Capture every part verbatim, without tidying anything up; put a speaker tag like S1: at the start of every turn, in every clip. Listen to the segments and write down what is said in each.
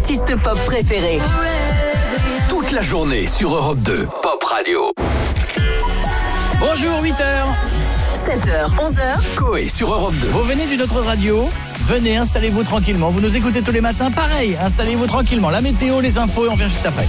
S1: artistes pop préférés.
S2: Toute la journée sur Europe deux, Pop Radio.
S3: Bonjour, huit heures.
S1: sept heures, onze heures.
S2: Coé sur Europe deux.
S3: Vous venez d'une autre radio, venez, installez-vous tranquillement. Vous nous écoutez tous les matins, pareil, installez-vous tranquillement. La météo, les infos et on vient juste après.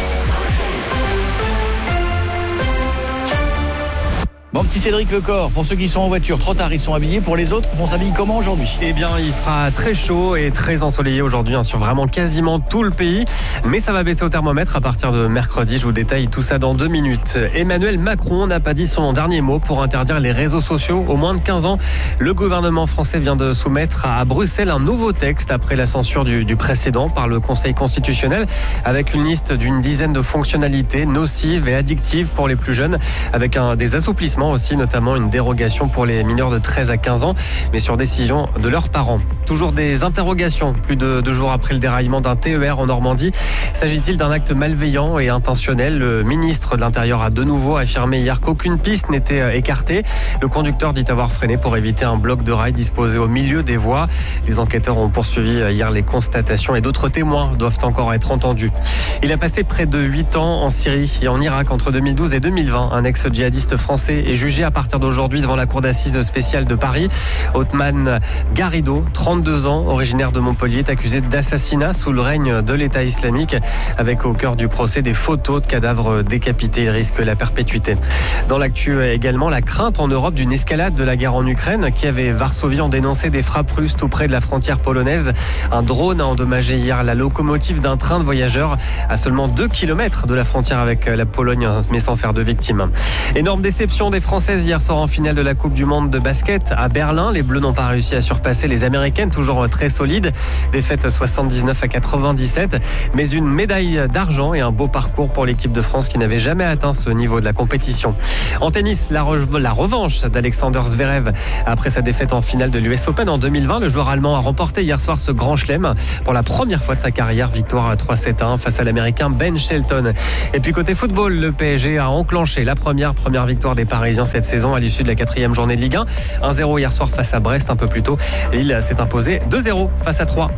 S3: Bon, petit Cédric Lecor, pour ceux qui sont en voiture, trop tard, ils sont habillés. Pour les autres, vont s'habiller comment aujourd'hui ?
S4: Eh bien, il fera très chaud et très ensoleillé aujourd'hui hein, sur vraiment quasiment tout le pays. Mais ça va baisser au thermomètre à partir de mercredi. Je vous détaille tout ça dans deux minutes. Emmanuel Macron n'a pas dit son dernier mot pour interdire les réseaux sociaux aux moins de quinze ans. Le gouvernement français vient de soumettre à Bruxelles un nouveau texte après la censure du, du précédent par le Conseil constitutionnel avec une liste d'une dizaine de fonctionnalités nocives et addictives pour les plus jeunes avec un, des assouplissements aussi, notamment une dérogation pour les mineurs de treize à quinze ans, mais sur décision de leurs parents. Toujours des interrogations, plus de deux jours après le déraillement d'un T E R en Normandie. S'agit-il d'un acte malveillant et intentionnel ? Le ministre de l'Intérieur a de nouveau affirmé hier qu'aucune piste n'était écartée. Le conducteur dit avoir freiné pour éviter un bloc de rail disposé au milieu des voies. Les enquêteurs ont poursuivi hier les constatations et d'autres témoins doivent encore être entendus. Il a passé près de huit ans en Syrie et en Irak entre deux mille douze et deux mille vingt. Un ex-djihadiste français est jugé à partir d'aujourd'hui devant la cour d'assises spéciale de Paris. Othman Garrido, trente-deux ans, originaire de Montpellier, est accusé d'assassinat sous le règne de l'État islamique, avec au cœur du procès des photos de cadavres décapités. Il risque la perpétuité. Dans l'actu également, la crainte en Europe d'une escalade de la guerre en Ukraine. Kiev et Varsovie ont dénoncé des frappes russes tout près de la frontière polonaise. Un drone a endommagé hier la locomotive d'un train de voyageurs à seulement deux kilomètres de la frontière avec la Pologne, mais sans faire de victimes. Énorme déception des Françaises hier soir en finale de la Coupe du Monde de basket à Berlin. Les Bleus n'ont pas réussi à surpasser les Américaines, toujours très solides. Défaite soixante-dix-neuf à quatre-vingt-dix-sept. Mais une médaille d'argent et un beau parcours pour l'équipe de France qui n'avait jamais atteint ce niveau de la compétition. En tennis, la, re- la revanche d'Alexander Zverev. Après sa défaite en finale de l'U S Open en deux mille vingt, le joueur allemand a remporté hier soir ce grand chelem pour la première fois de sa carrière. Victoire trois sept un face à l'Américain Ben Shelton. Et puis côté football, le P S G a enclenché la première, première victoire des Parisiens cette saison à l'issue de la quatrième journée de Ligue un. un zéro hier soir face à Brest un peu plus tôt. Lille s'est imposé deux zéro face à Troyes.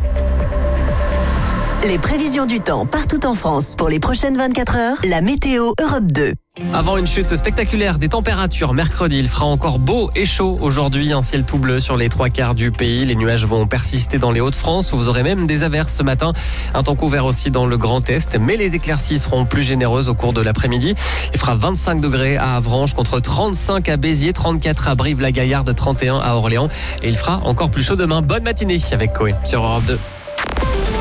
S1: Les prévisions du temps partout en France pour les prochaines vingt-quatre heures. La météo Europe deux.
S4: Avant une chute spectaculaire des températures, mercredi, il fera encore beau et chaud aujourd'hui. Un ciel tout bleu sur les trois quarts du pays. Les nuages vont persister dans les Hauts-de-France où vous aurez même des averses ce matin. Un temps couvert aussi dans le Grand Est, mais les éclaircies seront plus généreuses au cours de l'après-midi. Il fera vingt-cinq degrés à Avranches contre trente-cinq à Béziers, trente-quatre à Brive-la-Gaillarde, trente et un à Orléans. Et il fera encore plus chaud demain. Bonne matinée avec Coé sur Europe deux.